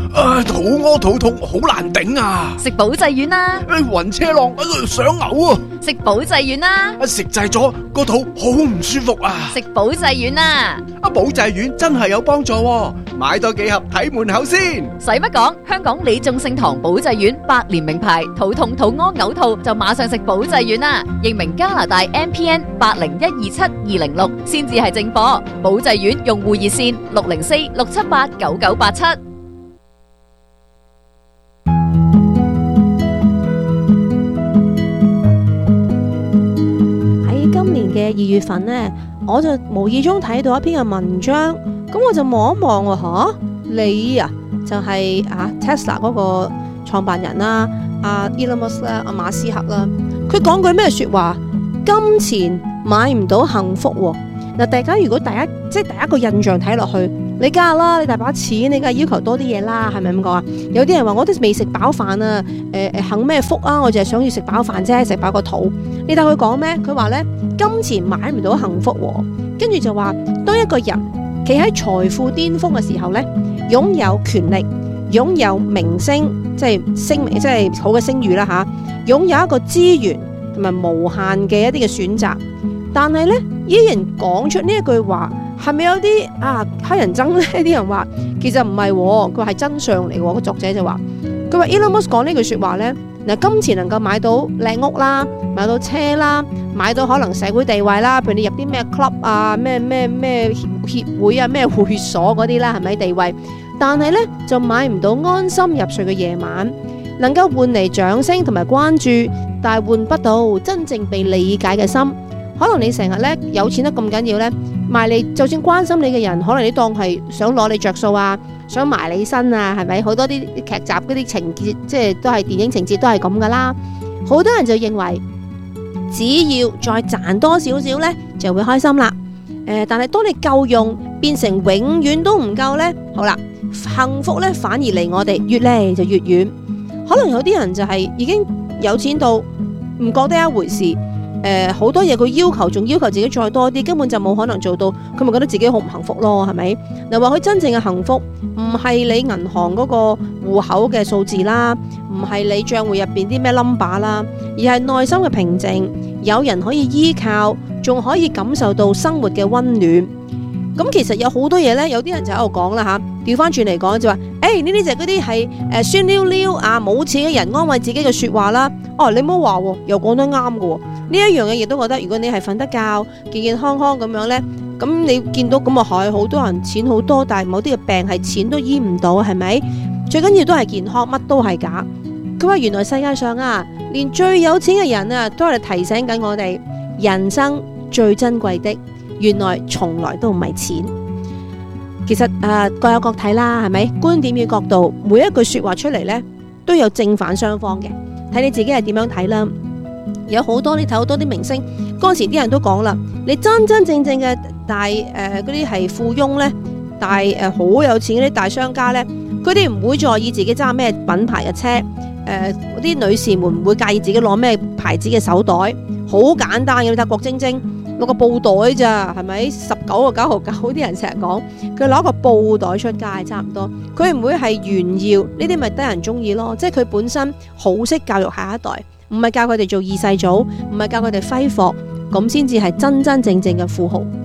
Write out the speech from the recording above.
肚屙肚痛好難頂啊！ 食保濟丸啦， 暈車浪，想嘔啊！ 食保濟丸啦， 食滯咗個肚好唔舒服啊！ 食保濟丸啦。 保濟丸真係有幫助喎，買多幾盒睇門口先。 使乜講？香港李眾聖堂保濟丸百年名牌，肚痛肚屙嘔吐就馬上食保濟丸啦。認明加拿大 MPN 80127206先至係正貨。保濟丸用戶熱線604-678-9987。 今年嘅2月份呢，我就無意中睇到一篇嘅文章，咁我就望一望喎，你啊就係Tesla 嗰個創辦人啦，Elon Musk 啦，馬斯克啦，佢講句咩說話？金錢買唔到幸福喎。嗱，大家如果第一個印象睇落去，你梗係啦，你大把錢，你梗係要求多啲嘢啦，係咪咁講啊？有啲人話我都未食飽飯啊，幸咩福啊？我淨係想要食飽飯啫，食飽個肚。你睇佢講咩？佢話咧，金錢買唔到幸福喎。跟住就話，當一個人企喺財富巔峰嘅時候咧，擁有權力，擁有名聲，即係好嘅聲譽啦吓，擁有一個資源同埋無限嘅一啲嘅選擇，但係咧，依然講出呢一句話，係咪有啲黑人憎咧？啲人話其實唔係，佢話係真相嚟喎。個作者就話，佢話 Elon Musk 講呢句說話咧，嗱，金錢能夠買到靚屋啦，買到車啦，買到可能社會地位啦，譬如你入啲咩 club 啊，咩協會啊，咩會所嗰啲啦，係咪地位？但係咧就買唔到安心入睡嘅夜晚，能夠換嚟掌聲同埋關注，但係換不到真正被理解嘅心。可能你成日咧有錢得咁緊要咧，埋你就算關心你嘅人，可能你當係想攞你着數啊，想埋你身啊，係咪？好多啲劇集嗰啲情節，即係都係電影情節都係咁噶啦。好多人就認為，只要再賺多少少咧，就會開心啦。但係當你夠用，變成永遠都唔夠咧，好啦，幸福咧反而離我哋越嚟就越遠。可能有啲人就係已經有錢到唔覺得一回事。好多嘢佢仲要求自己再多啲，根本就冇可能做到，佢咪覺得自己好唔幸福咯，係咪？嗱，話佢真正嘅幸福唔係你銀行嗰個戶口嘅數字啦，唔係你賬戶入邊啲咩 number 啦，而係內心嘅平靜，有人可以依靠，仲可以感受到生活嘅溫暖。咁其實有好多嘢呢，有啲人就喺度講啦吓，調翻轉嚟講就話，呢啲就係嗰啲係酸溜溜冇錢嘅人安慰自己嘅說話啦。你唔好話喎，又講得啱㗎喎。呢一樣嘢亦都覺得，如果你係瞓得覺、健健康康咁樣呢，咁你見到咁係好多人錢好多，但係某啲嘅病係錢都醫唔到，係咪？最緊要都係健康，乜都係假。佢話原來世界上連最有錢嘅人都係提醒緊我哋，人生最珍貴的，原來從來都唔係錢。其實各有各睇啦，係咪？觀點與角度，每一句說話出嚟呢，都有正反雙方嘅，睇你自己係點樣睇啦。有好多你睇好多啲明星，嗰時啲人都講啦，你真真正正嘅大嗰啲係富翁呢，好有錢嗰啲大商家呢，佢哋唔會在意自己揸咩品牌嘅車，嗰啲女士們唔會介意自己攞咩牌子嘅手袋，好簡單嘅，你睇郭晶晶攞個布袋咋，係咪19個9.9？啲人成日講佢攞個布袋出街，差唔多，佢唔會係炫耀，呢啲咪得人中意咯，即係佢本身好識教育下一代。唔係教佢哋做二世祖，唔係教佢哋揮霍，咁先至係真真正正嘅富豪。